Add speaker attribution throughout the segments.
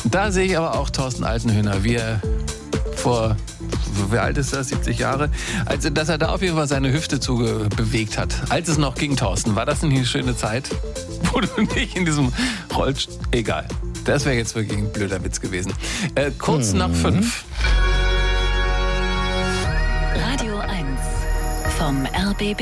Speaker 1: Da sehe ich aber auch Thorsten Altenhöhner, wie er vor, wie alt ist das, 70 Jahre, also dass er da auf jeden Fall seine Hüfte bewegt hat. Als es noch ging, Thorsten, war das eine schöne Zeit, wo du nicht in diesem Egal, das wäre jetzt wirklich ein blöder Witz gewesen. Kurz nach 5.
Speaker 2: Radio 1 vom RBB.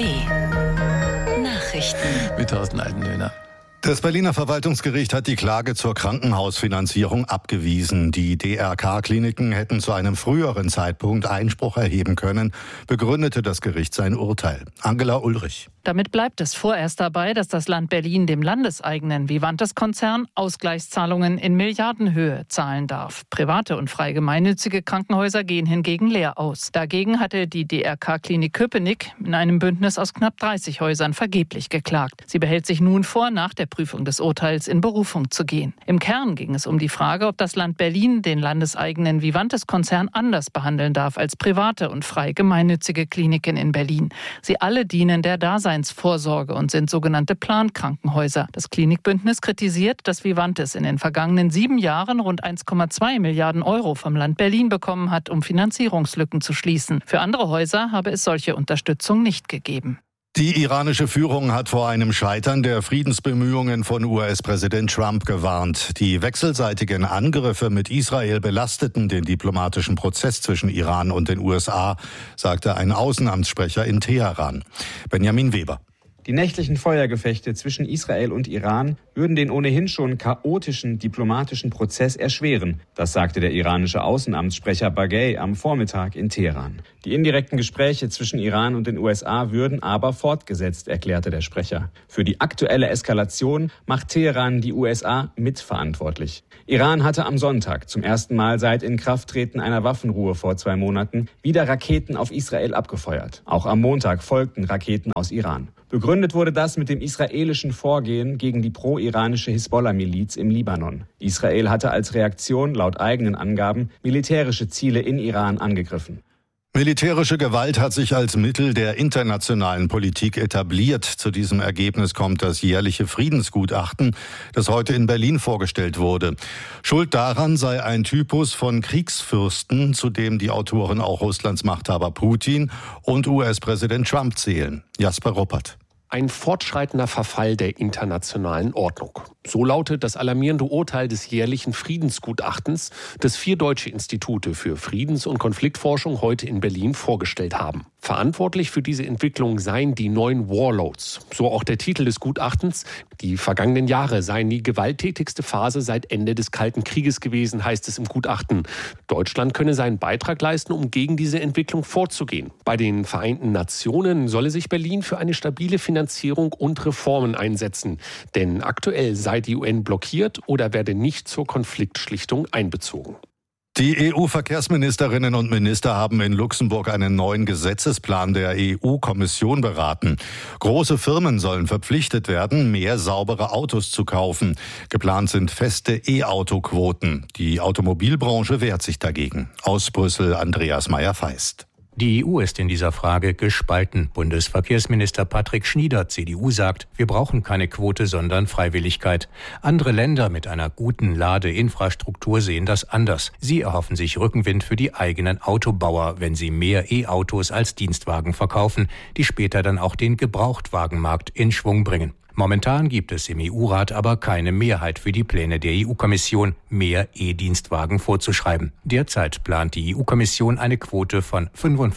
Speaker 2: Nachrichten
Speaker 1: Mit Thorsten Altenhöhner.
Speaker 3: Das Berliner Verwaltungsgericht hat die Klage zur Krankenhausfinanzierung abgewiesen. Die DRK-Kliniken hätten zu einem früheren Zeitpunkt Einspruch erheben können, begründete das Gericht sein Urteil. Angela Ulrich.
Speaker 4: Damit bleibt es vorerst dabei, dass das Land Berlin dem landeseigenen Vivantes-Konzern Ausgleichszahlungen in Milliardenhöhe zahlen darf. Private und frei gemeinnützige Krankenhäuser gehen hingegen leer aus. Dagegen hatte die DRK-Klinik Köpenick in einem Bündnis aus knapp 30 Häusern vergeblich geklagt. Sie behält sich nun vor, nach der Prüfung des Urteils in Berufung zu gehen. Im Kern ging es um die Frage, ob das Land Berlin den landeseigenen Vivantes-Konzern anders behandeln darf als private und frei gemeinnützige Kliniken in Berlin. Sie alle dienen der Daseinsvorsorge und sind sogenannte Plankrankenhäuser. Das Klinikbündnis kritisiert, dass Vivantes in den vergangenen 7 Jahren rund 1,2 Milliarden Euro vom Land Berlin bekommen hat, um Finanzierungslücken zu schließen. Für andere Häuser habe es solche Unterstützung nicht gegeben.
Speaker 3: Die iranische Führung hat vor einem Scheitern der Friedensbemühungen von US-Präsident Trump gewarnt. Die wechselseitigen Angriffe mit Israel belasteten den diplomatischen Prozess zwischen Iran und den USA, sagte ein Außenamtssprecher in Teheran. Benjamin Weber.
Speaker 5: Die nächtlichen Feuergefechte zwischen Israel und Iran würden den ohnehin schon chaotischen diplomatischen Prozess erschweren. Das sagte der iranische Außenamtssprecher Baghei am Vormittag in Teheran. Die indirekten Gespräche zwischen Iran und den USA würden aber fortgesetzt, erklärte der Sprecher. Für die aktuelle Eskalation macht Teheran die USA mitverantwortlich. Iran hatte am Sonntag zum ersten Mal seit Inkrafttreten einer Waffenruhe vor 2 Monaten wieder Raketen auf Israel abgefeuert. Auch am Montag folgten Raketen aus Iran. Begründet wurde das mit dem israelischen Vorgehen gegen die pro-iranische Hisbollah-Miliz im Libanon. Israel hatte als Reaktion laut eigenen Angaben militärische Ziele in Iran angegriffen.
Speaker 3: Militärische Gewalt hat sich als Mittel der internationalen Politik etabliert. Zu diesem Ergebnis kommt das jährliche Friedensgutachten, das heute in Berlin vorgestellt wurde. Schuld daran sei ein Typus von Kriegsfürsten, zu dem die Autoren auch Russlands Machthaber Putin und US-Präsident Trump zählen. Jasper Ruppert.
Speaker 6: Ein fortschreitender Verfall der internationalen Ordnung. So lautet das alarmierende Urteil des jährlichen Friedensgutachtens, das 4 deutsche Institute für Friedens- und Konfliktforschung heute in Berlin vorgestellt haben. Verantwortlich für diese Entwicklung seien die neuen Warlords. So auch der Titel des Gutachtens. Die vergangenen Jahre seien die gewalttätigste Phase seit Ende des Kalten Krieges gewesen, heißt es im Gutachten. Deutschland könne seinen Beitrag leisten, um gegen diese Entwicklung vorzugehen. Bei den Vereinten Nationen solle sich Berlin für eine stabile Finanzierung und Reformen einsetzen. Denn aktuell sei die UN blockiert oder werde nicht zur Konfliktschlichtung einbezogen.
Speaker 3: Die EU-Verkehrsministerinnen und Minister haben in Luxemburg einen neuen Gesetzesplan der EU-Kommission beraten. Große Firmen sollen verpflichtet werden, mehr saubere Autos zu kaufen. Geplant sind feste E-Auto-Quoten. Die Automobilbranche wehrt sich dagegen. Aus Brüssel Andreas Meyer-Feist.
Speaker 7: Die EU ist in dieser Frage gespalten. Bundesverkehrsminister Patrick Schnieder, CDU, sagt, wir brauchen keine Quote, sondern Freiwilligkeit. Andere Länder mit einer guten Ladeinfrastruktur sehen das anders. Sie erhoffen sich Rückenwind für die eigenen Autobauer, wenn sie mehr E-Autos als Dienstwagen verkaufen, die später dann auch den Gebrauchtwagenmarkt in Schwung bringen. Momentan gibt es im EU-Rat aber keine Mehrheit für die Pläne der EU-Kommission, mehr E-Dienstwagen vorzuschreiben. Derzeit plant die EU-Kommission eine Quote von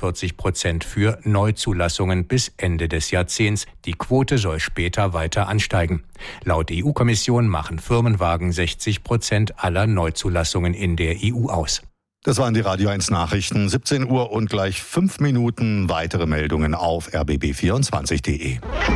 Speaker 7: 45% für Neuzulassungen bis Ende des Jahrzehnts. Die Quote soll später weiter ansteigen. Laut EU-Kommission machen Firmenwagen 60% aller Neuzulassungen in der EU aus.
Speaker 3: Das waren die Radio 1 Nachrichten. 17 Uhr und gleich 5 Minuten weitere Meldungen auf rbb24.de.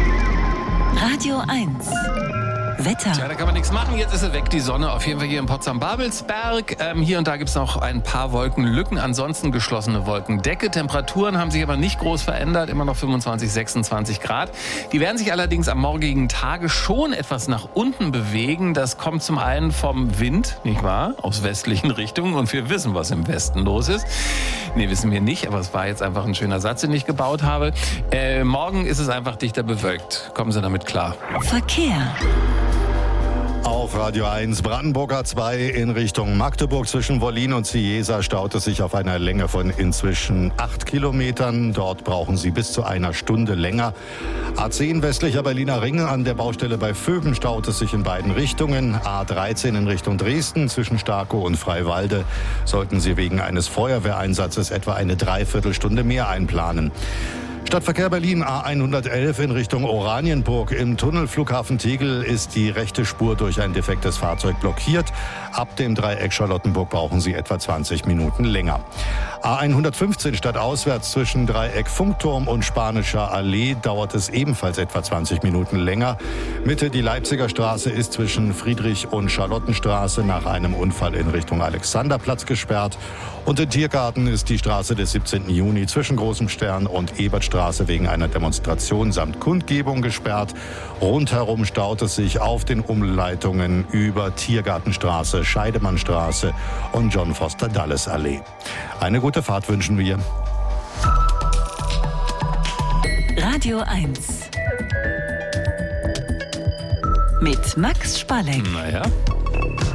Speaker 2: Radio 1 Wetter.
Speaker 1: Tja, da kann man nichts machen. Jetzt ist sie weg, die Sonne. Auf jeden Fall hier in Potsdam-Babelsberg. Hier und da gibt es noch ein paar Wolkenlücken. Ansonsten geschlossene Wolkendecke. Temperaturen haben sich aber nicht groß verändert. Immer noch 25, 26 Grad. Die werden sich allerdings am morgigen Tage schon etwas nach unten bewegen. Das kommt zum einen vom Wind, nicht wahr? Aus westlichen Richtungen. Und wir wissen, was im Westen los ist. Nee, wissen wir nicht. Aber es war jetzt einfach ein schöner Satz, den ich gebaut habe. Morgen ist es einfach dichter bewölkt. Kommen Sie damit klar.
Speaker 2: Verkehr.
Speaker 3: Auf Radio 1 Brandenburger 2 in Richtung Magdeburg zwischen Wollin und Cieza staut es sich auf einer Länge von inzwischen 8 Kilometern. Dort brauchen Sie bis zu einer Stunde länger. A10 westlicher Berliner Ring an der Baustelle bei Vöben staut es sich in beiden Richtungen. A13 in Richtung Dresden zwischen Starkow und Freiwalde sollten Sie wegen eines Feuerwehreinsatzes etwa eine Dreiviertelstunde mehr einplanen. Stadtverkehr Berlin A111 in Richtung Oranienburg. Im Tunnel Flughafen Tegel ist die rechte Spur durch ein defektes Fahrzeug blockiert. Ab dem Dreieck Charlottenburg brauchen Sie etwa 20 Minuten länger. A115 stadtauswärts zwischen Dreieck Funkturm und Spanischer Allee dauert es ebenfalls etwa 20 Minuten länger. Mitte die Leipziger Straße ist zwischen Friedrich- und Charlottenstraße nach einem Unfall in Richtung Alexanderplatz gesperrt. Und in Tiergarten ist die Straße des 17. Juni zwischen Großem Stern und Ebertstraße wegen einer Demonstration samt Kundgebung gesperrt. Rundherum staut es sich auf den Umleitungen über Tiergartenstraße, Scheidemannstraße und John Foster Dulles Allee. Eine gute Fahrt wünschen wir.
Speaker 2: Radio 1 mit Max Spalleck.
Speaker 1: Naja.